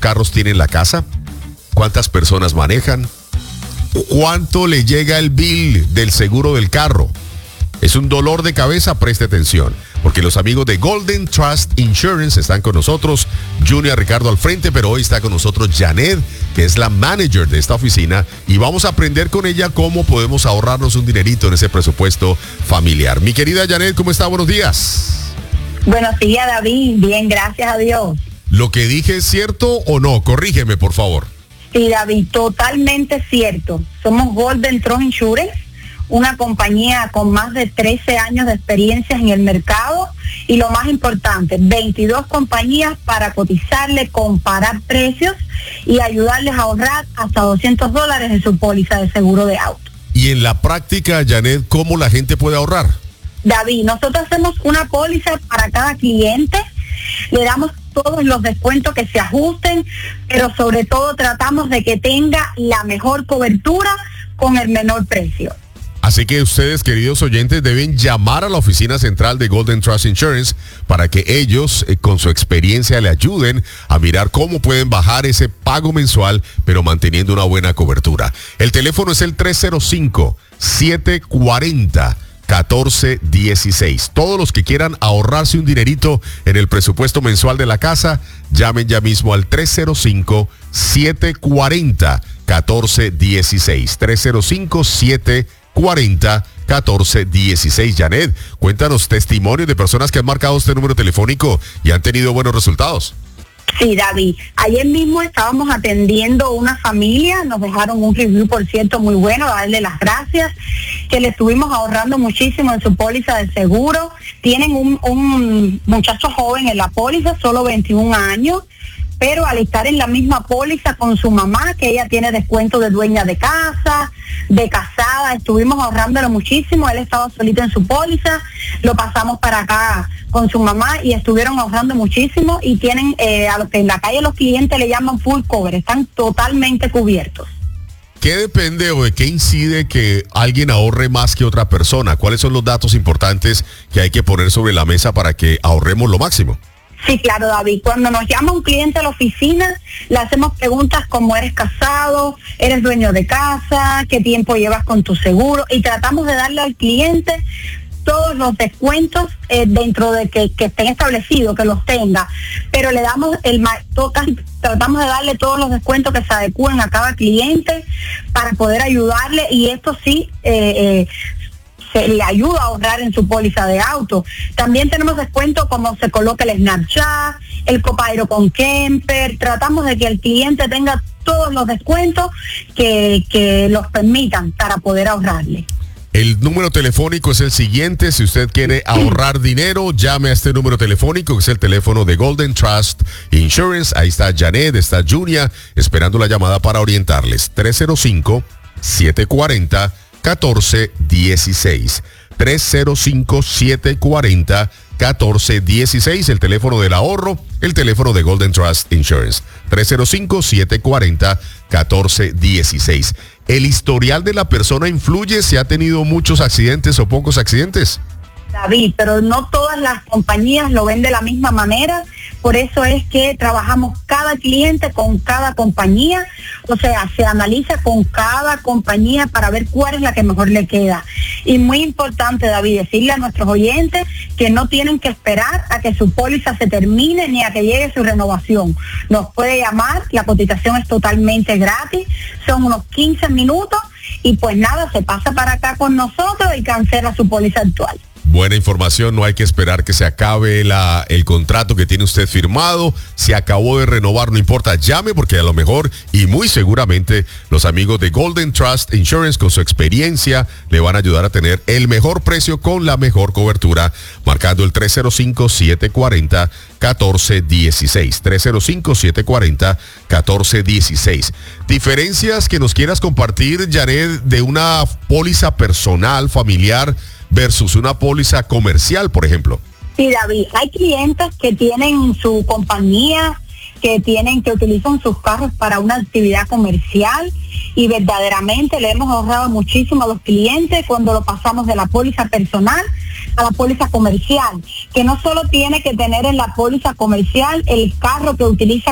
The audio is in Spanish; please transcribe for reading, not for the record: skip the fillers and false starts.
carros tiene en la casa, cuántas personas manejan, cuánto le llega el bill del seguro del carro. Es un dolor de cabeza, preste atención, porque los amigos de Golden Trust Insurance están con nosotros. Junior, Ricardo al frente, pero hoy está con nosotros Janet, que es la manager de esta oficina, y vamos a aprender con ella cómo podemos ahorrarnos un dinerito en ese presupuesto familiar. Mi querida Janet, ¿cómo está? Buenos días. Buenos días, David. Bien, gracias a Dios. ¿Lo que dije es cierto o no? Corrígeme, por favor. Sí, David, totalmente cierto. Somos Golden Trust Insurance, una compañía con más de 13 años de experiencia en el mercado y lo más importante, 22 compañías para cotizarle, comparar precios y ayudarles a ahorrar hasta $200 en su póliza de seguro de auto. Y en la práctica, Janet, ¿cómo la gente puede ahorrar? David, nosotros hacemos una póliza para cada cliente, le damos todos los descuentos que se ajusten, pero sobre todo tratamos de que tenga la mejor cobertura con el menor precio. Así que ustedes, queridos oyentes, deben llamar a la oficina central de Golden Trust Insurance para que ellos, con su experiencia, le ayuden a mirar cómo pueden bajar ese pago mensual, pero manteniendo una buena cobertura. El teléfono es el 305-740-1416. Todos los que quieran ahorrarse un dinerito en el presupuesto mensual de la casa, llamen ya mismo al 305-740-1416. 305-740-1416. Janet, cuéntanos testimonios de personas que han marcado este número telefónico y han tenido buenos resultados. Sí, David. Ayer mismo estábamos atendiendo una familia, nos dejaron un review, por cierto, muy bueno, darle las gracias, que le estuvimos ahorrando muchísimo en su póliza de seguro. Tienen un muchacho joven en la póliza, solo 21 años, pero al estar en la misma póliza con su mamá, que ella tiene descuento de dueña de casa, de casada, estuvimos ahorrándolo muchísimo. Él estaba solito en su póliza, lo pasamos para acá con su mamá y estuvieron ahorrando muchísimo y tienen, a lo que en la calle los clientes le llaman full cover, están totalmente cubiertos. ¿Qué depende o de qué incide que alguien ahorre más que otra persona? ¿Cuáles son los datos importantes que hay que poner sobre la mesa para que ahorremos lo máximo? Sí, claro, David. Cuando nos llama un cliente a la oficina, le hacemos preguntas como ¿eres casado? ¿Eres dueño de casa? ¿Qué tiempo llevas con tu seguro? Y tratamos de darle al cliente todos los descuentos dentro de que estén establecidos, que los tenga. Pero le damos tratamos de darle todos los descuentos que se adecúen a cada cliente para poder ayudarle, y esto sí se le ayuda a ahorrar en su póliza de auto. También tenemos descuento como se coloca el Snapchat, el Copairo con Kemper. Tratamos de que el cliente tenga todos los descuentos que los permitan para poder ahorrarle. El número telefónico es el siguiente. Si usted quiere ahorrar dinero, llame a este número telefónico, que es el teléfono de Golden Trust Insurance. Ahí está Janet, está Junia, esperando la llamada para orientarles. 305-740-1416. 305-740-1416, el teléfono del ahorro, el teléfono de Golden Trust Insurance. 305-740-1416. ¿El historial de la persona influye si ha tenido muchos accidentes o pocos accidentes? David, pero no todas las compañías lo ven de la misma manera, por eso es que trabajamos cada cliente con cada compañía, o sea, se analiza con cada compañía para ver cuál es la que mejor le queda. Y muy importante, David, decirle a nuestros oyentes que no tienen que esperar a que su póliza se termine ni a que llegue su renovación. Nos puede llamar, la cotización es totalmente gratis, son unos 15 minutos y pues nada, se pasa para acá con nosotros y cancela su póliza actual. Buena información, no hay que esperar que se acabe el contrato que tiene usted firmado. Se acabó de renovar, no importa, llame, porque a lo mejor y muy seguramente los amigos de Golden Trust Insurance, con su experiencia, le van a ayudar a tener el mejor precio con la mejor cobertura, marcando el 305-740-1416. 305-740-1416. Diferencias que nos quieras compartir, Janet, de una póliza personal, familiar, versus una póliza comercial, por ejemplo. Sí, David, hay clientes que tienen su compañía, que utilizan sus carros para una actividad comercial, y verdaderamente le hemos ahorrado muchísimo a los clientes cuando lo pasamos de la póliza personal a la póliza comercial, que no solo tiene que tener en la póliza comercial el carro que utiliza